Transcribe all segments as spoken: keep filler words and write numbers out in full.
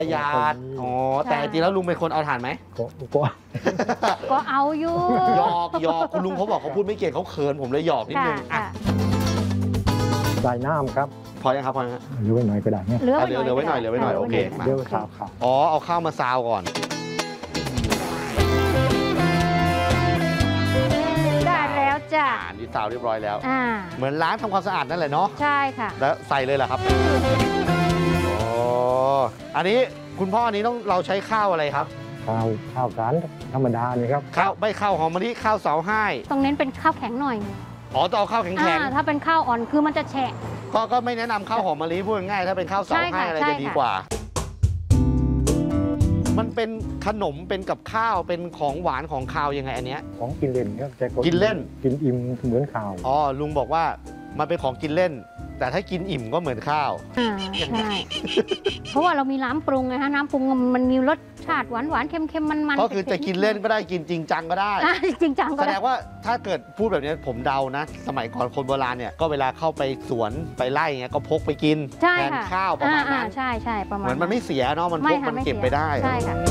ญาติอ๋อแต่จริงแล้วลุงเป็นคนเอาถ่านไหมก็ก็ก็เอาอยู่หยอกหยอกคุณลุงเขาบอกเขาพูดไม่เก่งเขาเขินผมเลยหยอกนิดนึงอ่ะใส่น้ำครับพอยังครับพอยังเหลือไว้หน่อยก็ได้เนี่ยเหลือไว้หน่อยเหลือไว้หน่อยเหลือไว้หน่อยโอเคเดี๋ยวข้าวข้าวอ๋อเอาข้าวมาซาวก่อนได้แล้วจ้ะอ่านี่ซาวเรียบร้อยแล้วอ่าเหมือนล้างทำความสะอาดนั่นแหละเนาะใช่ค่ะแล้วใส่เลยเหรอครับอ๋ออันนี้คุณพ่ออันนี้ต้องเราใช้ข้าวอะไรครับข้าวข้าวสารธรรมดานี่ครับข้าวไม่ข้าวหอมมะลิข้าวเสาให้ต้องเน้นเป็นข้าวแข็งหน่อยอ๋อต้องเอาข้าวแข็งแข็งถ้าเป็นข้าวอ่อนคือมันจะแฉะก็ก็ไม่แนะนำข้าวหอมมะลิพูดง่ายถ้าเป็นข้าวเสาให้อะไรจะดีกว่ามันเป็นขนมเป็นกับข้าวเป็นของหวานของข้าวยังไงอันเนี้ยของกินเล่นครับแต่กินเล่นกินอิ่มเหมือนข้าวอ๋อลุงบอกว่ามันเป็นของกินเล่นแต่ถ้ากินอิ่มก็เหมือนข้าวอ่าใช่เพราะว่าเรามีน้ำปรุงไงฮะน้ำปรุงมันมีรสชาติหวานหวานเค็มเค็มมันมันก็คือจะกินเล่นก็ได้กินจริงจังก็ได้จริงจังก็ได้แสดงว่าถ้าเกิดพูดแบบนี้ผมเดานะสมัยก่อนคนโบราณเนี่ยก็เวลาเข้าไปสวนไปไร่เงี้ยก็พกไปกินแทนข้าวประมาณนั้นใช่ใช่ประมาณเหมือนมันไม่เสียเนาะมันพกมันเก็บไปได้ใช่ค่ะ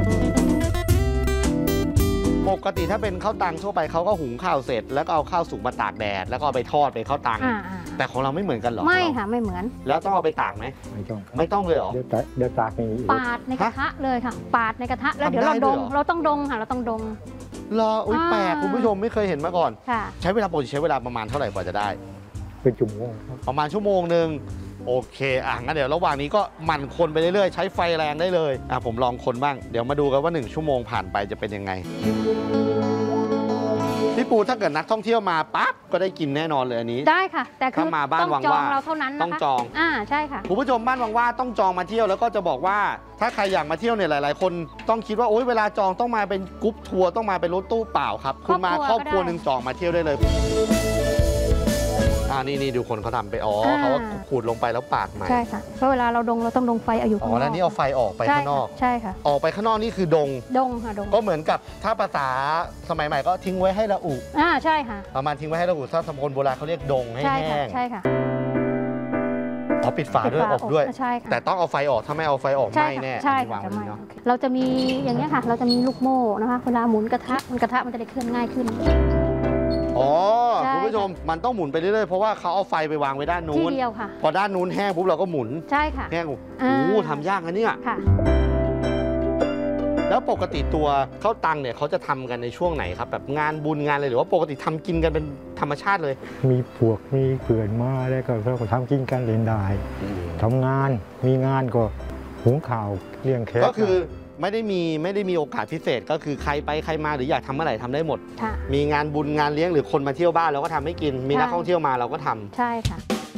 ปกติถ้าเป็นข้าวตังทั่วไปเขาก็หุงข้าวเสร็จแล้วก็เอาข้าวสุกมาตากแดดแล้วก็เอาไปทอดเป็นข้าวตังแต่ของเราไม่เหมือนกันหรอไม่ค่ะไม่เหมือนแล้วต้องเอาไปตากไหมไม่ต้องไม่ต้องเลยหรอเดี๋ยวเดี๋ยวตากนี่ปาดในกระทะเลยค่ะปาดในกระทะแล้วเดี๋ยวเราดงเราต้องดงค่ะเราต้องดงรออุ้ยแปลกคุณผู้ชมไม่เคยเห็นมาก่อนใช้เวลาปกติใช้เวลาประมาณเท่าไหร่กว่าจะได้เป็นชั่วโมงประมาณชั่วโมงหนึ่งโอเคอ่ะงั้นเดี๋ยวระหว่างนี้ก็หมั่นคนไปเรื่อยๆใช้ไฟแรงได้เลยอ่ะผมลองคนบ้างเดี๋ยวมาดูกันว่าหนึ่งชั่วโมงผ่านไปจะเป็นยังไงพี่ปูถ้าเกิดนักท่องเที่ยวมาปั๊บก็ได้กินแน่นอนเลยอันนี้ได้ค่ะแต่คือมาบ้านวังว่าเราเท่านั้นต้องจองอ่าใช่ค่ะคุณผู้ชมบ้านวังว่าต้องจองมาเที่ยวแล้วก็จะบอกว่าถ้าใครอยากมาเที่ยวเนี่ยหลายๆคนต้องคิดว่าโอ๊ยเวลาจองต้องมาเป็นกรุ๊ปทัวร์ต้องมาเป็นรถตู้เปล่าครับคุณมาครอบครัวหนึ่งจองมาเที่ยวได้เลยอ่านี่นี่ดูคนเขาทำไปอ๋อเขาขูดลงไปแล้วปาดใหม่ใช่ค่ะเพราะเวลาเราดงเราต้องดงไฟเอาอยู่อ๋อแล้วนี่เอาไฟออกไปข้างนอกใช่ค่ะออกไปข้างนอกนี่คือดงดงค่ะดงก็เหมือนกับถ้าภาษาสมัยใหม่ก็ทิ้งไว้ให้ระอุอ่าใช่ค่ะประมาณทิ้งไว้ให้ระอุถ้าสมัยคนโบราณเขาเรียกดงให้แห้งใช่ค่ะอ๋อปิดฝาด้วยอบด้วยใช่ค่ะแต่ต้องเอาไฟออกถ้าไม่เอาไฟออกไหม้แน่ใช่ค่ะจะไหม้เราจะมีอย่างนี้ค่ะเราจะมีลูกโม่นะคะเวลาหมุนกระทะมันกระทะมันจะได้เคลื่อนง่ายขึ้นอ๋อคุณผู้ชมมันต้องหมุนไปเรื่อยๆเพราะว่าเขาเอาไฟไปวางไว้ด้านนู้นที่เดียวค่ะพอด้านนู้นแห้งปุ๊บเราก็หมุนใช่ค่ะแห้งโอ้โหทำยากนะเนี่ยค่ะแล้วปกติตัวข้าวตังเนี่ยเขาจะทำกันในช่วงไหนครับแบบงานบุญงานอะไรหรือว่าปกติทำกินกันเป็นธรรมชาติเลยมีพวกมีเผื่อนมาแล้วก็เขาทำกินกันเล่นได้ทำงานมีงานก็หุงข้าวเลี้ยงแขกก็คือไม่ได้มีไม่ได้มีโอกาสพิเศษก็คือใครไปใครมาหรืออยากทำเมื่อไหร่ทำได้หมดมีงานบุญงานเลี้ยงหรือคนมาเที่ยวบ้านเราก็ทำให้กินมีนักท่องเที่ยวมาเราก็ทำใช่ค่ะ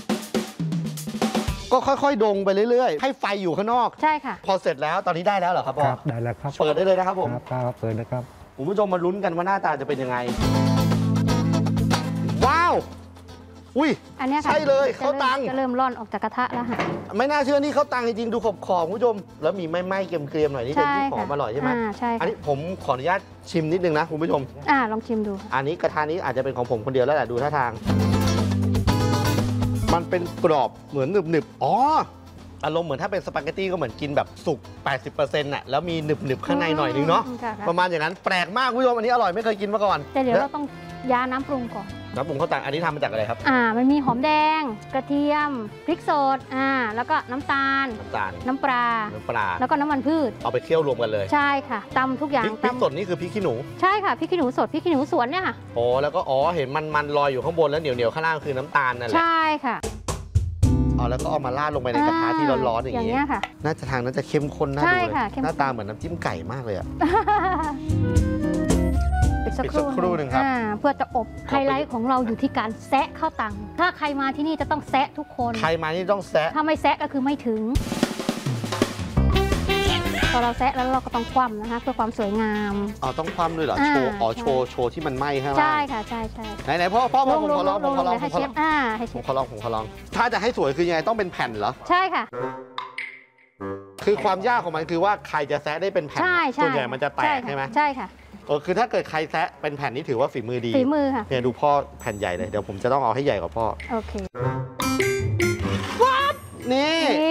ก็ค่อยๆดงไปเรื่อยๆให้ไฟอยู่ข้างนอกใช่ค่ะพอเสร็จแล้วตอนนี้ได้แล้วเหรอครับพ่อได้แล้วครับเปิดได้เลยนะครับผมครับเปิดแล้วครับคุณผู้ชมมาลุ้นกันว่าหน้าตาจะเป็นยังไงว้าวอุ้ยอันนี้ใช่เลยข้าวตังจะเริ่มร่อนออกจากกระทะแล้วค่ะไม่น่าเชื่อนี่ข้าวตังจริงๆดูขอบๆคุณผู้ชมแล้วมีไหม้ๆเกรียมๆหน่อยนี่เป็นที่หอมอร่อยใช่ไหมใช่อันนี้ผมขออนุญาตชิมนิดนึงนะคุณผู้ชมอ่าลองชิมดูอันนี้กระทะนี้อาจจะเป็นของผมคนเดียวแล้วแหละดูท่าทางมันเป็นกรอบเหมือนหนึบๆอ๋ออารมณ์เหมือนถ้าเป็นสปาเกตตี้ก็เหมือนกินแบบสุก แปดสิบเปอร์เซ็นต์ น่ะแล้วมีหนึบๆข้างในหน่อยนึงเนาะประมาณอย่างนั้นแปลกมากคุณผู้ชมอันนี้อร่อยไม่เคยกินมาก่อนแต่เดี๋ยวเราต้องยาน้ำปรุงก่อนน้ำปรุงข้าวตังอันนี้ทำมาจากอะไรครับอ่ามันมีหอมแดงกระเทียมพริกสดอ่าแล้วก็น้ำตาลน้ำตาลน้ำปลาน้ำปลาแล้วก็น้ำมันพืชเอาไปเคี่ยวรวมกันเลยใช่ค่ะตำทุกอย่างพริกสดนี่คือพริกขี้หนูใช่ค่ะพริกขี้หนูสดพริกขี้หนูสวนเนี่ยค่ะโอ้แล้วก็อ๋อเห็นมันๆลอยอยู่ข้างบนแล้วเหนียวๆข้างล่างคือน้ำตาลนั่นแหละใช่ค่ะเอาแล้วก็เอามาราดลงไปในกระทะที่ร้อนๆอย่างนี้น่าจะทางน่าจะเข้มข้นน่าดูเลยหน้าตาเหมือนน้ำจิ้มไก่มากเลยอะปิดสักครู่นึงครับเพื่อจะอบไฮไลท์ของเราอยู่ที่การแซะข้าวตังถ้าใครมาที่นี่จะต้องแซะทุกคนใครมานี่ต้องแซะถ้าไม่แซะก็คือไม่ถึงพอเราแซะแล้วเราก็ต้องคว่ำนะคะเพื่อความสวยงามอ๋อต้องคว่ำด้วยเหรอโชว์อ๋อโชว์โชว์ที่มันไหม้ใช่ไหมใช่ค่ะใช่ใช่ไหนไหนพ่อพ่อผมขอลองผมขอลองผมขอลองอ่าให้เชฟผมขอลองผมขอลองถ้าจะให้สวยคือยังไงต้องเป็นแผ่นเหรอใช่ค่ะคือความยากของมันคือว่าใครจะแซะได้เป็นแผ่นส่วนใหญ่มันจะแตกใช่ไหมใช่ค่ะเออคือถ้าเกิดใครแซะเป็นแผ่นนี้ถือว่าฝีมือดีฝีมือค่ะเนี่ยดูพ่อแผ่นใหญ่เลยเดี๋ยวผมจะต้องเอาให้ใหญ่กว่าพ่อโอเคนี่